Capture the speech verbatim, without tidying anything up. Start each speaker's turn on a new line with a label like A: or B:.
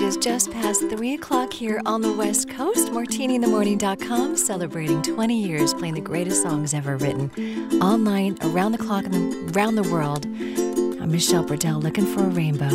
A: is just past three o'clock here on the West Coast. martini in the morning dot com celebrating twenty years playing the greatest songs ever written. All night, around the clock, and around the world. I'm Michelle Burdell looking for a rainbow.